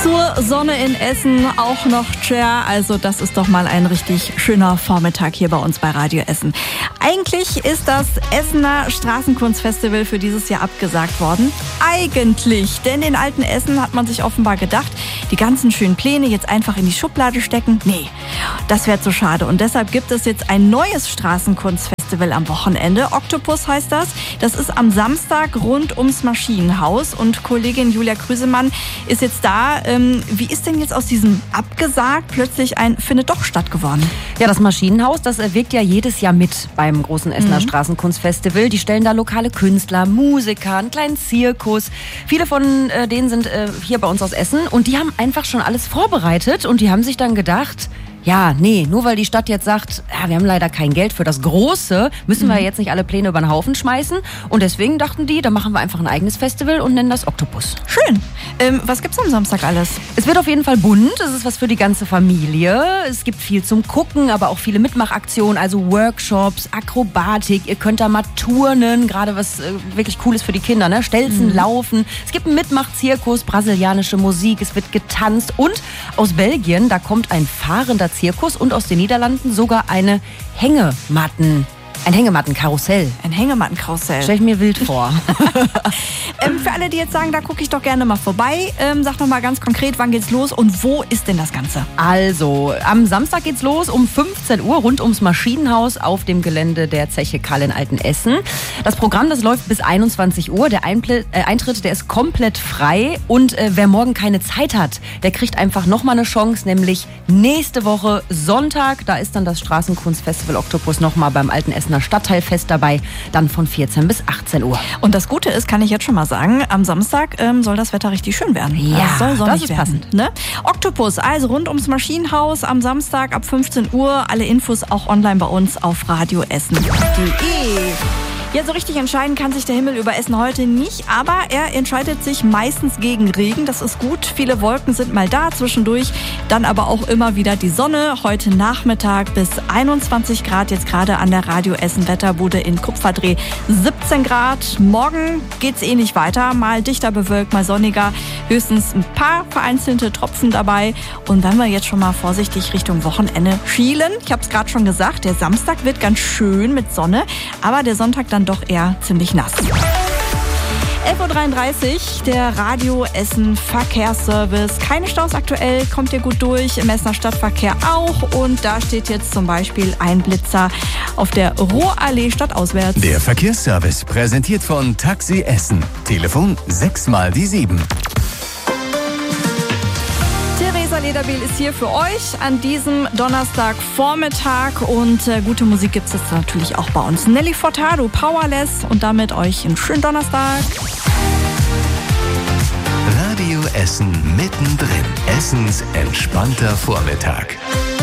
Zur Sonne in Essen auch noch Cher. Also das ist doch mal ein richtig schöner Vormittag hier bei uns bei Radio Essen. Eigentlich ist das Essener Straßenkunstfestival für dieses Jahr abgesagt worden. Eigentlich, denn in Altenessen hat man sich offenbar gedacht, die ganzen schönen Pläne jetzt einfach in die Schublade stecken. Nee, das wäre zu schade. Und deshalb gibt es jetzt ein neues Straßenkunstfestival am Wochenende. Octopus heißt das. Das ist am Samstag rund ums Maschinenhaus. Und Kollegin Julia Krüsemann ist jetzt da. Wie ist denn jetzt aus diesem abgesagt plötzlich ein Findet doch statt geworden? Ja, das Maschinenhaus, das wirkt ja jedes Jahr mit beim großen Essener Straßenkunstfestival. Die stellen da lokale Künstler, Musiker, einen kleinen Zirkus. Viele von denen sind hier bei uns aus Essen und die haben einfach schon alles vorbereitet und die haben sich dann gedacht, ja, nee, nur weil die Stadt jetzt sagt, ja, wir haben leider kein Geld für das Große, müssen wir jetzt nicht alle Pläne über den Haufen schmeißen. Und deswegen dachten die, da machen wir einfach ein eigenes Festival und nennen das Octopus. Schön. Was gibt's am Samstag alles? Es wird auf jeden Fall bunt, es ist was für die ganze Familie. Es gibt viel zum Gucken, aber auch viele Mitmachaktionen, also Workshops, Akrobatik. Ihr könnt da mal turnen, gerade was wirklich cool ist für die Kinder, ne? Stelzen, Laufen. Es gibt einen Mitmachzirkus, brasilianische Musik, es wird getanzt. Und aus Belgien, da kommt ein fahrender Zirkus und aus den Niederlanden sogar ein Hängemattenkarussell. Ein Hängemattenkarussell. Stell ich mir wild vor. Für alle, die jetzt sagen, da gucke ich doch gerne mal vorbei, sag noch mal ganz konkret, wann geht's los und wo ist denn das Ganze? Also, am Samstag geht's los um 15 Uhr rund ums Maschinenhaus auf dem Gelände der Zeche Kall in Altenessen. Das Programm, das läuft bis 21 Uhr. Der Eintritt, der ist komplett frei und wer morgen keine Zeit hat, der kriegt einfach noch mal eine Chance, nämlich nächste Woche Sonntag. Da ist dann das Straßenkunstfestival Octopus noch mal beim Altenessener Stadtteilfest dabei, dann von 14 bis 18 Uhr. Und das Gute ist, kann ich jetzt schon mal sagen, am Samstag soll das Wetter richtig schön werden. Ja, soll sonnig das ist werden, passend. Ne? Octopus, also rund ums Maschinenhaus am Samstag ab 15 Uhr. Alle Infos auch online bei uns auf radioessen.de. Ja, so richtig entscheiden kann sich der Himmel über Essen heute nicht, aber er entscheidet sich meistens gegen Regen. Das ist gut. Viele Wolken sind mal da zwischendurch, dann aber auch immer wieder die Sonne. Heute Nachmittag bis 21 Grad, jetzt gerade an der Radio Essen Wetterbude in Kupferdreh 17 Grad. Morgen geht's nicht weiter, mal dichter bewölkt, mal sonniger, höchstens ein paar vereinzelte Tropfen dabei. Und wenn wir jetzt schon mal vorsichtig Richtung Wochenende schielen, ich habe es gerade schon gesagt, der Samstag wird ganz schön mit Sonne, aber der Sonntag dann doch eher ziemlich nass. 11.33 Uhr, der Radio Essen Verkehrsservice. Keine Staus aktuell, kommt ihr gut durch, im Essener Stadtverkehr auch. Und da steht jetzt zum Beispiel ein Blitzer auf der Ruhrallee stadtauswärts. Der Verkehrsservice präsentiert von Taxi Essen. Telefon 6x7. Theresa Lederbiel ist hier für euch an diesem Donnerstagvormittag und gute Musik gibt es jetzt natürlich auch bei uns. Nelly Furtado, Powerless und damit euch einen schönen Donnerstag. Radio Essen mittendrin. Essens entspannter Vormittag.